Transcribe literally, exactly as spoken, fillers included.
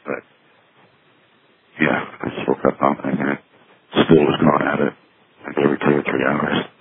But, yeah, I just woke up vomiting and still was going at it like every two or three hours.